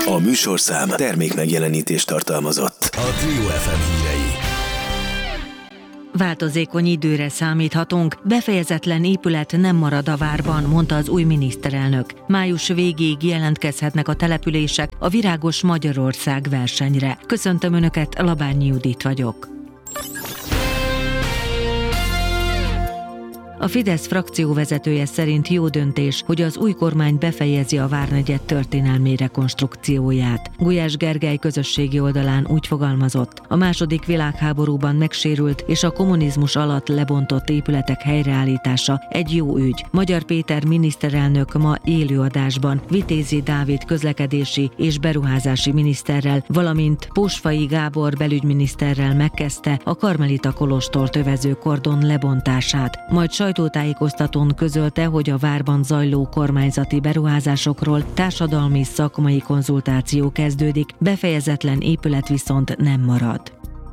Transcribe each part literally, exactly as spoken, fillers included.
A műsorszám termék megjelenítést tartalmazott. A Trio ef em hírei. Változékony időre számíthatunk, befejezetlen épület nem marad a várban, mondta az új miniszterelnök. Május végéig jelentkezhetnek a települések a Virágos Magyarország versenyre. Köszöntöm Önöket, Labányi Judit vagyok. A Fidesz frakcióvezetője szerint jó döntés, hogy az új kormány befejezi a Várnegyed történelmi rekonstrukcióját. Gulyás Gergely közösségi oldalán úgy fogalmazott: a második világháborúban megsérült és a kommunizmus alatt lebontott épületek helyreállítása egy jó ügy. Magyar Péter miniszterelnök ma élőadásban Vitézi Dávid közlekedési és beruházási miniszterrel, valamint Pósfai Gábor belügyminiszterrel megkezdte a Karmelita kolostort övező kordon lebontását, majd sajtótájékoztatón közölte, hogy a várban zajló kormányzati beruházásokról társadalmi szakmai konzultáció kezdődik, befejezetlen épület viszont nem marad.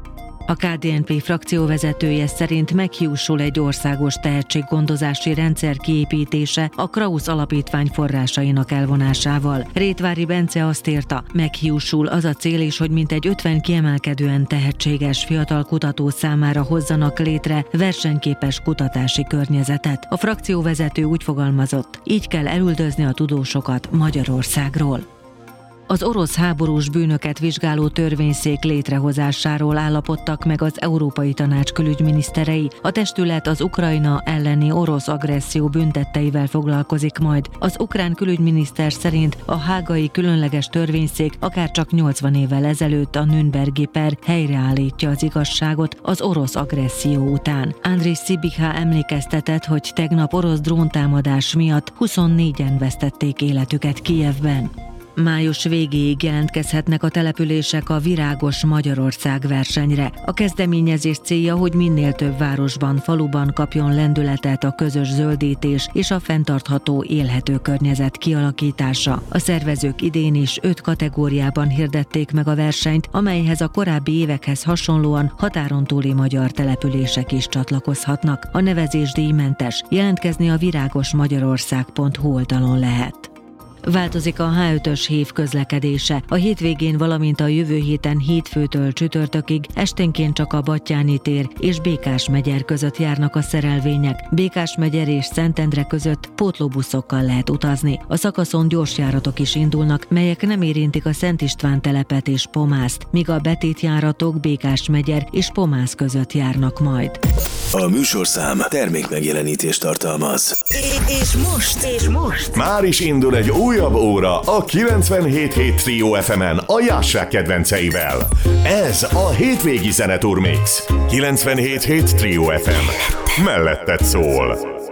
A ká dé en pé frakcióvezetője szerint meghiúsul egy országos tehetséggondozási rendszer kiépítése a Krausz Alapítvány forrásainak elvonásával. Rétvári Bence azt írta, meghiúsul az a cél is, hogy mintegy ötven kiemelkedően tehetséges fiatal kutató számára hozzanak létre versenyképes kutatási környezetet. A frakcióvezető úgy fogalmazott, így kell elüldözni a tudósokat Magyarországról. Az orosz háborús bűnöket vizsgáló törvényszék létrehozásáról állapodtak meg az Európai Tanács külügyminiszterei. A testület az Ukrajna elleni orosz agresszió bűntetteivel foglalkozik majd. Az ukrán külügyminiszter szerint a hágai különleges törvényszék akárcsak nyolcvan évvel ezelőtt a Nürnbergi per helyreállítja az igazságot az orosz agresszió után. Andriy Sybiha emlékeztetett, hogy tegnap orosz dróntámadás miatt huszonnégyen vesztették életüket Kijevben. Május végéig jelentkezhetnek a települések a Virágos Magyarország versenyre. A kezdeményezés célja, hogy minél több városban, faluban kapjon lendületet a közös zöldítés és a fenntartható élhető környezet kialakítása. A szervezők idén is öt kategóriában hirdették meg a versenyt, amelyhez a korábbi évekhez hasonlóan határon túli magyar települések is csatlakozhatnak. A nevezés díjmentes, jelentkezni a virágosmagyarország pont hu oldalon lehet. Változik a há ötös hév közlekedése. A hétvégén, valamint a jövő héten hétfőtől csütörtökig esténként csak a Battyáni tér és Békásmegyer között járnak a szerelvények. Békásmegyer és Szentendre között pótlóbuszokkal lehet utazni. A szakaszon gyorsjáratok is indulnak, melyek nem érintik a Szent István telepet és Pomászt, míg a betétjáratok Békásmegyer és Pomász között járnak majd. A műsorszám termék megjelenítést tartalmaz. És most, és most már is indul egy újabb óra a kilencvenhét hét Trio ef emen a Jássák kedvenceivel. Ez a hétvégi zeneturmix. kilencvenhét hét Trio ef em. Melletted szól.